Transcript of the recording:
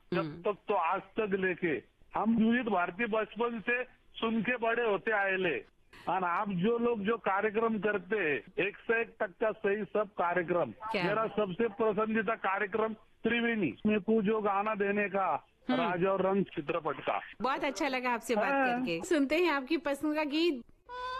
जब तक तो आज तक लेके हम विविध भारती बचपन से सुन के बड़े होते आए ले। और आप जो लोग जो कार्यक्रम करते हैं 101% सही सब कार्यक्रम। क्या? मेरा सबसे पसंदीदा कार्यक्रम त्रिवेणी में को जो गाना देने का राजा और रंग चित्रपट का। बहुत अच्छा लगा आपसे बात हाँ। करके। सुनते हैं आपकी पसंद का गीत।